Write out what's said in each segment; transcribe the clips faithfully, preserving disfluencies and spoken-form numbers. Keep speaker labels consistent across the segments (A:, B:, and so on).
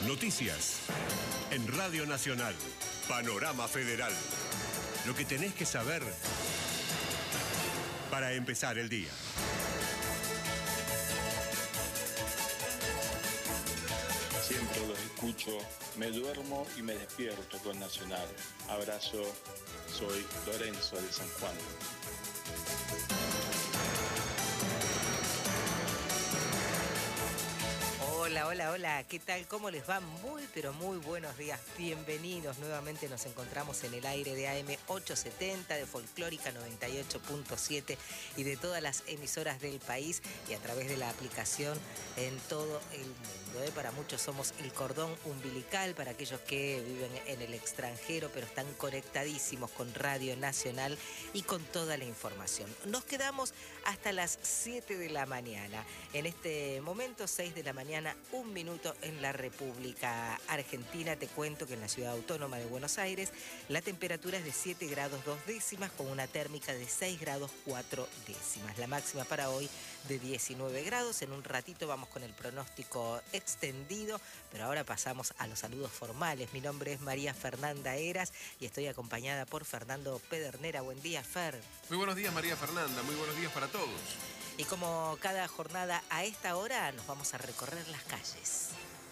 A: Noticias. En Radio Nacional. Panorama Federal. Lo que tenés que saber para empezar el día.
B: Siempre los escucho, me duermo y me despierto con Nacional. Abrazo, soy Lorenzo de San Juan.
C: Hola, hola, hola, ¿qué tal? ¿Cómo les va? Muy, pero muy buenos días. Bienvenidos. Nuevamente nos encontramos en el aire de A M ochocientos setenta, de Folclórica noventa y ocho punto siete y de todas las emisoras del país y a través de la aplicación en todo el mundo. ¿eh? Para muchos somos el cordón umbilical, para aquellos que viven en el extranjero, pero están conectadísimos con Radio Nacional y con toda la información. Nos quedamos hasta las siete de la mañana. En este momento, seis de la mañana, un minuto en la República Argentina. Te cuento que en la Ciudad Autónoma de Buenos Aires la temperatura es de siete grados dos décimas con una térmica de seis grados cuatro décimas. La máxima para hoy de diecinueve grados. En un ratito vamos con el pronóstico extendido, pero ahora pasamos a los saludos formales. Mi nombre es María Fernanda Heras y estoy acompañada por Fernando Pedernera. Buen día, Fer.
D: Muy buenos días, María Fernanda. Muy buenos días para todos.
C: Y como cada jornada a esta hora nos vamos a recorrer las calles.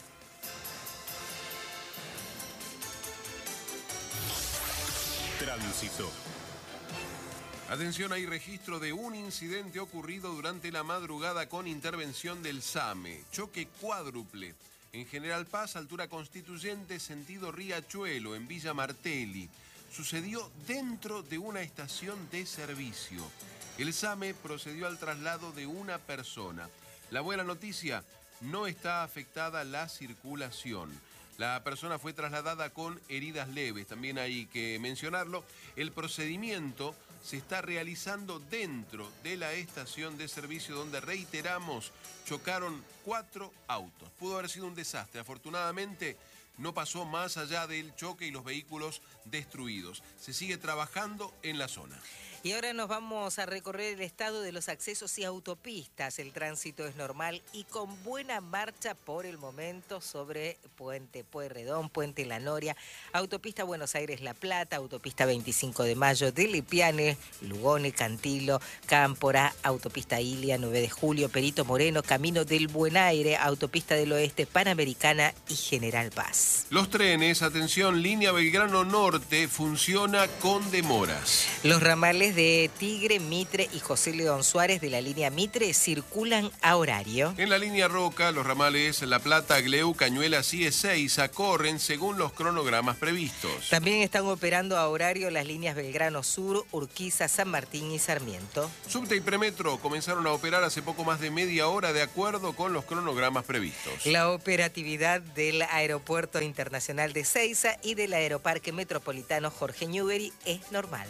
A: Tránsito.
D: Atención, hay registro de un incidente ocurrido durante la madrugada con intervención del SAME. Choque cuádruple. En General Paz, altura Constituyente, sentido Riachuelo, en Villa Martelli. Sucedió dentro de una estación de servicio. El SAME procedió al traslado de una persona. La buena noticia, no está afectada la circulación. La persona fue trasladada con heridas leves. También hay que mencionarlo, el procedimiento se está realizando dentro de la estación de servicio donde, reiteramos, chocaron cuatro autos. Pudo haber sido un desastre. Afortunadamente, no pasó más allá del choque y los vehículos destruidos. Se sigue trabajando en la zona.
C: Y ahora nos vamos a recorrer el estado de los accesos y autopistas. El tránsito es normal y con buena marcha por el momento sobre Puente Pueyrredón, Puente La Noria, Autopista Buenos Aires-La Plata, Autopista veinticinco de Mayo, de Lipiane, Lugone, Cantilo, Cámpora, Autopista Ilia, nueve de julio, Perito Moreno, Camino del Buen Aire, Autopista del Oeste, Panamericana y General Paz.
D: Los trenes, atención, línea Belgrano Norte, funciona con demoras.
C: Los ramales de Tigre, Mitre y José León Suárez de la línea Mitre circulan a horario.
D: En la línea Roca, los ramales La Plata, Gleu, Cañuelas y Ezeiza corren según los cronogramas previstos.
C: También están operando a horario las líneas Belgrano Sur, Urquiza, San Martín y Sarmiento.
D: Subte y Premetro comenzaron a operar hace poco más de media hora de acuerdo con los cronogramas previstos.
C: La operatividad del Aeropuerto Internacional de Ezeiza y del Aeroparque Metropolitano Jorge Newbery es normal.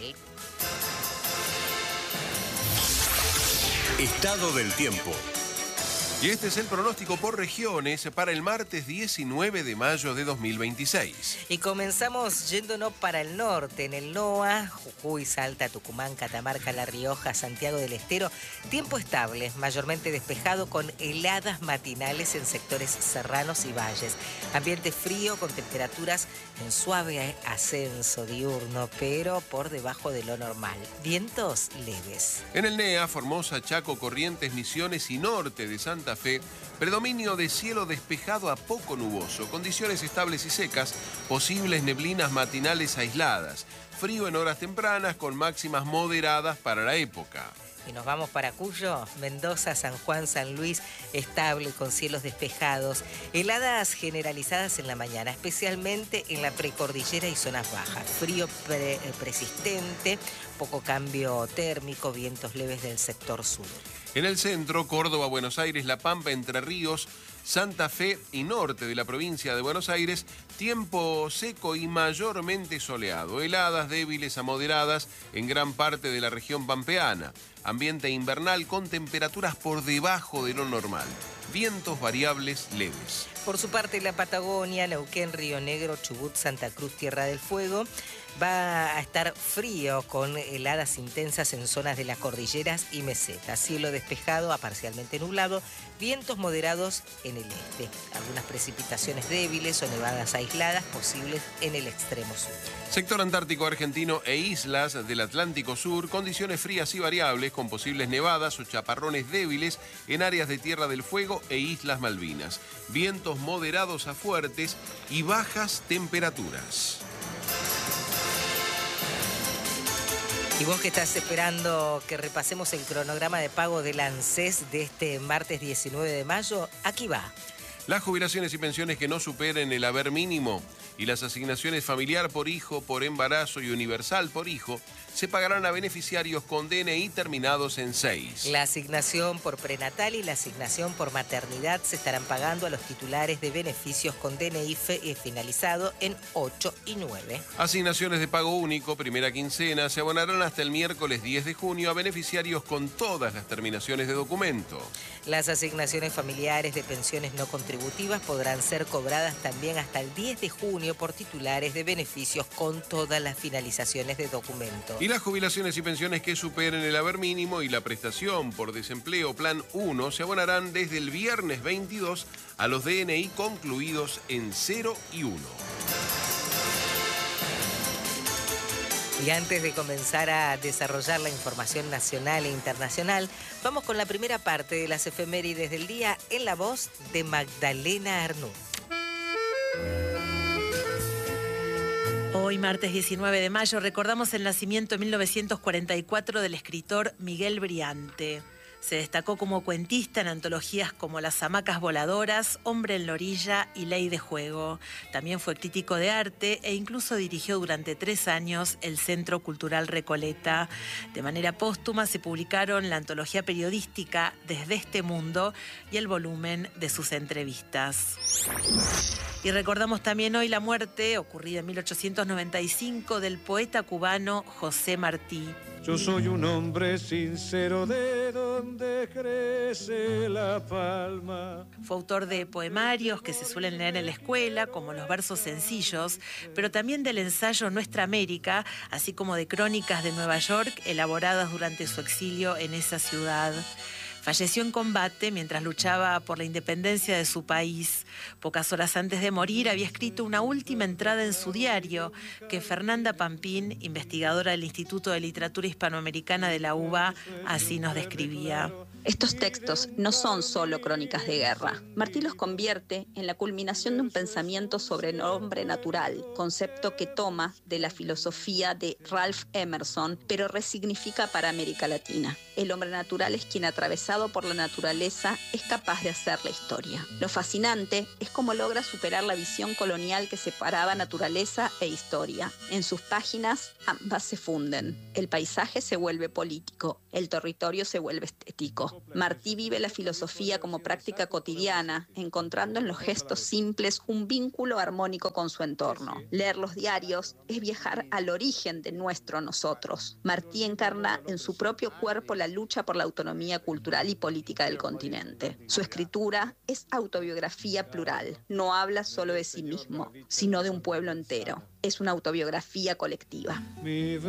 A: Estado del tiempo.
D: Y este es el pronóstico por regiones para el martes diecinueve de mayo de dos mil veintiséis.
C: Y comenzamos yéndonos para el norte, en el NOA, Jujuy, Salta, Tucumán, Catamarca, La Rioja, Santiago del Estero. Tiempo estable, mayormente despejado con heladas matinales en sectores serranos y valles. Ambiente frío con temperaturas en suave ascenso diurno, pero por debajo de lo normal. Vientos leves.
D: En el NEA, Formosa, Chaco, Corrientes, Misiones y norte de Santa Fe, predominio de cielo despejado a poco nuboso, condiciones estables y secas, posibles neblinas matinales aisladas, frío en horas tempranas con máximas moderadas para la época.
C: Y nos vamos para Cuyo, Mendoza, San Juan, San Luis, estable con cielos despejados, heladas generalizadas en la mañana, especialmente en la precordillera y zonas bajas, frío pre persistente, poco cambio térmico, vientos leves del sector sur.
D: En el centro, Córdoba, Buenos Aires, La Pampa, Entre Ríos, Santa Fe y norte de la provincia de Buenos Aires, tiempo seco y mayormente soleado, heladas débiles a moderadas en gran parte de la región pampeana, ambiente invernal con temperaturas por debajo de lo normal, vientos variables leves.
C: Por su parte, la Patagonia, Neuquén, Río Negro, Chubut, Santa Cruz, Tierra del Fuego, va a estar frío con heladas intensas en zonas de las cordilleras y mesetas. Cielo despejado a parcialmente nublado, Vientos moderados en el este. Algunas precipitaciones débiles o nevadas aisladas posibles en el extremo sur.
D: Sector antártico argentino e islas del Atlántico Sur, condiciones frías y variables con posibles nevadas o chaparrones débiles en áreas de Tierra del Fuego e Islas Malvinas. Vientos moderados a fuertes y bajas temperaturas.
C: Y vos que estás esperando que repasemos el cronograma de pago del ANSES de este martes diecinueve de mayo, aquí va.
D: Las jubilaciones y pensiones que no superen el haber mínimo y las asignaciones familiar por hijo, por embarazo y universal por hijo se pagarán a beneficiarios con D N I terminados en seis.
C: La asignación por prenatal y la asignación por maternidad se estarán pagando a los titulares de beneficios con D N I finalizado en ocho y nueve.
D: Asignaciones de pago único, primera quincena, se abonarán hasta el miércoles diez de junio a beneficiarios con todas las terminaciones de documento.
C: Las asignaciones familiares de pensiones no contributivas podrán ser cobradas también hasta el diez de junio por titulares de beneficios con todas las finalizaciones de documento.
D: Y las jubilaciones y pensiones que superen el haber mínimo y la prestación por desempleo Plan uno se abonarán desde el viernes veintidós a los D N I concluidos en cero y uno.
C: Y antes de comenzar a desarrollar la información nacional e internacional, vamos con la primera parte de las efemérides del día en la voz de Magdalena Arnú.
E: Hoy, martes diecinueve de mayo, recordamos el nacimiento en mil novecientos cuarenta y cuatro del escritor Miguel Briante. Se destacó como cuentista en antologías como Las hamacas voladoras, Hombre en la orilla y Ley de juego. También fue crítico de arte e incluso dirigió durante tres años el Centro Cultural Recoleta. De manera póstuma se publicaron la antología periodística Desde este mundo y el volumen de sus entrevistas. Y recordamos también hoy la muerte, ocurrida en mil ochocientos noventa y cinco, del poeta cubano José Martí.
F: Yo soy un hombre sincero de donde crece la palma.
E: Fue autor de poemarios que se suelen leer en la escuela, como los versos sencillos, pero también del ensayo Nuestra América, así como de crónicas de Nueva York elaboradas durante su exilio en esa ciudad. Falleció en combate mientras luchaba por la independencia de su país. Pocas horas antes de morir había escrito una última entrada en su diario que Fernanda Pampín, investigadora del Instituto de Literatura Hispanoamericana de la U B A, así nos describía.
G: Estos textos no son solo crónicas de guerra. Martí los convierte en la culminación de un pensamiento sobre el hombre natural, concepto que toma de la filosofía de Ralph Emerson, pero resignifica para América Latina. El hombre natural es quien, atravesado por la naturaleza, es capaz de hacer la historia. Lo fascinante es cómo logra superar la visión colonial que separaba naturaleza e historia. En sus páginas, ambas se funden. El paisaje se vuelve político, el territorio se vuelve estético. Martí vive la filosofía como práctica cotidiana, encontrando en los gestos simples un vínculo armónico con su entorno. Leer los diarios es viajar al origen de nuestro nosotros. Martí encarna en su propio cuerpo la lucha por la autonomía cultural y política del continente. Su escritura es autobiografía plural. No habla solo de sí mismo, sino de un pueblo entero. Es una autobiografía colectiva.